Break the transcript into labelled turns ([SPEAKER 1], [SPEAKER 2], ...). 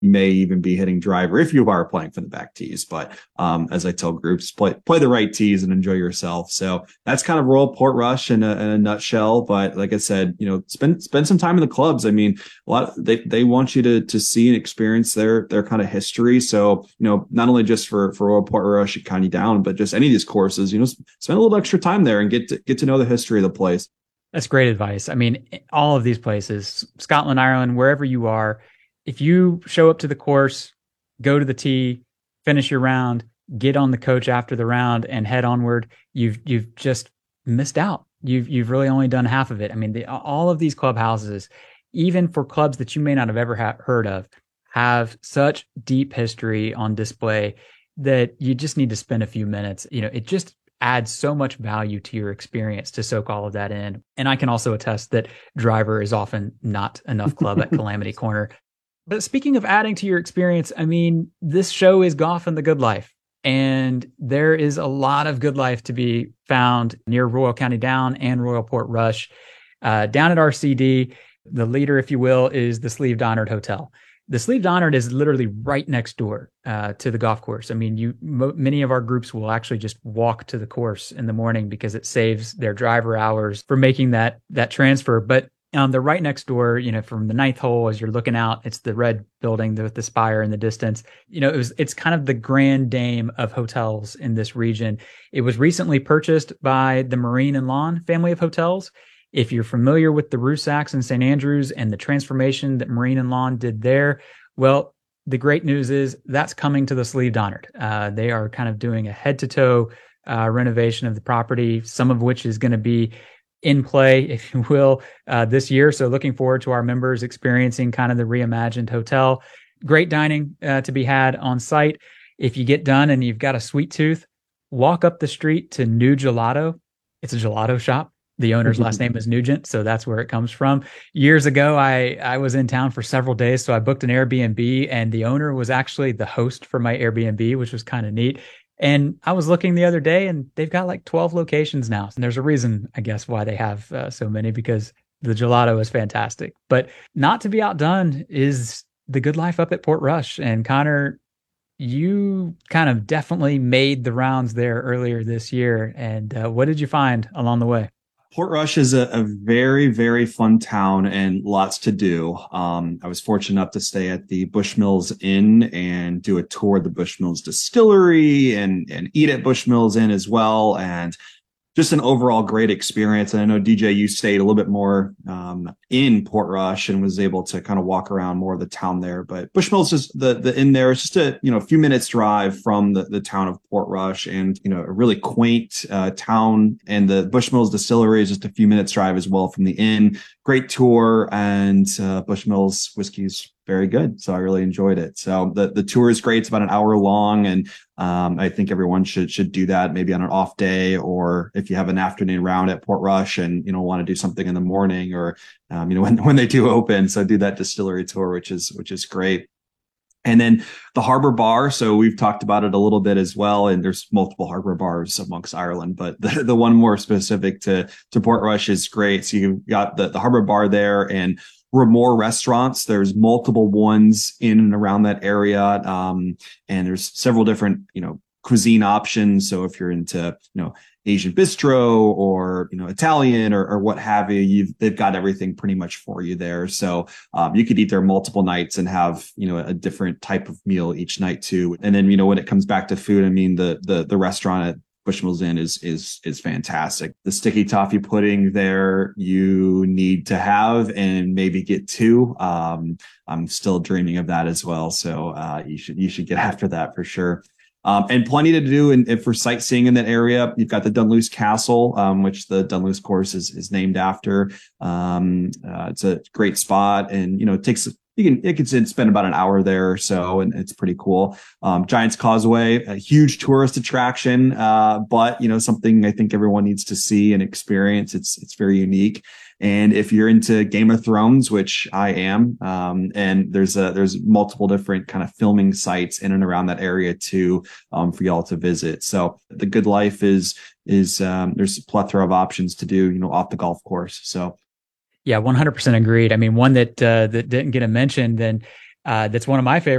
[SPEAKER 1] You may even be hitting driver if you are playing for the back tees. But as I tell groups, play the right tees and enjoy yourself. So that's kind of Royal Portrush in a nutshell. But like I said, spend some time in the clubs. I mean, they want you to see and experience their kind of history. So not only just for Royal Portrush at County Down, but just any of these courses, spend a little extra time there and get to know the history of the place.
[SPEAKER 2] That's great advice. I mean, all of these places, Scotland, Ireland, wherever you are, if you show up to the course, go to the tee, finish your round, get on the coach after the round, and head onward, you've just missed out. You've really only done half of it. I mean, all of these clubhouses, even for clubs that you may not have ever heard of, have such deep history on display that you just need to spend a few minutes. It just adds so much value to your experience to soak all of that in. And I can also attest that driver is often not enough club at Calamity Corner. But speaking of adding to your experience, I mean, this show is Golf and the Good Life. And there is a lot of good life to be found near Royal County Down and Royal Portrush. Down at RCD, the leader, if you will, is the Sleeve Donard Hotel. The Sleeve Donard is literally right next door to the golf course. I mean, many of our groups will actually just walk to the course in the morning because it saves their driver hours for making that transfer. But they're right next door. From the ninth hole, as you're looking out, it's the red building with the spire in the distance. It's kind of the grand dame of hotels in this region. It was recently purchased by the Marine and Lawn family of hotels. If you're familiar with the Rusacks and St. Andrews and the transformation that Marine and Lawn did there, well, the great news is that's coming to the Sleeve Donard. They are kind of doing a head-to-toe renovation of the property, some of which is going to be in play, if you will, this year. So looking forward to our members experiencing kind of the reimagined hotel. Great dining to be had on site. If you get done and you've got a sweet tooth, walk up the street to New Gelato. It's a gelato shop. The owner's last name is Nugent, so that's where it comes from. Years ago, I was in town for several days, so I booked an Airbnb, and the owner was actually the host for my Airbnb, which was kind of neat. And I was looking the other day, and they've got like 12 locations now. And there's a reason, I guess, why they have so many, because the gelato is fantastic. But not to be outdone is the good life up at Portrush. And Connor, you kind of definitely made the rounds there earlier this year. And what did you find along the way?
[SPEAKER 1] Portrush is a very, very fun town and lots to do. I was fortunate enough to stay at the Bushmills Inn and do a tour of the Bushmills distillery and eat at Bushmills Inn as well. And just an overall great experience. And I know DJ, you stayed a little bit more in Portrush and was able to kind of walk around more of the town there. But Bushmills is the inn there. It's just a few minutes drive from the town of Portrush, and a really quaint town. And the Bushmills distillery is just a few minutes drive as well from the inn. Great tour, and Bushmills whiskey's very good. So I really enjoyed it. So the tour is great. It's about an hour long, and I think everyone should do that maybe on an off day, or if you have an afternoon round at Portrush and want to do something in the morning, or when they do open. So do that distillery tour, which is great. And then the Harbor Bar. So we've talked about it a little bit as well. And there's multiple Harbor Bars amongst Ireland, but the one more specific to Portrush is great. So you've got the Harbor Bar there, and Ramore restaurants. There's multiple ones in and around that area. And there's several different, cuisine options. So if you're into, Asian bistro or, Italian or what have you, they've got everything pretty much for you there. So you could eat there multiple nights and have, a different type of meal each night too. And then, when it comes back to food, I mean, the restaurant at Bushmills Inn is fantastic. The sticky toffee pudding there you need to have and maybe get two. I'm still dreaming of that as well. So you should get after that for sure. And plenty to do and for sightseeing in that area. You've got the Dunluce Castle, which the Dunluce course is named after. It's a great spot, and it takes you can spend about an hour there or so, and it's pretty cool. Giant's Causeway, a huge tourist attraction, but something I think everyone needs to see and experience. It's very unique. And if you're into Game of Thrones, which I am, and there's multiple different kind of filming sites in and around that area too, for y'all to visit. So the good life is there's a plethora of options to do, off the golf course. So.
[SPEAKER 2] Yeah, 100% agreed. I mean, one that didn't get a mention, then That's one of my favorite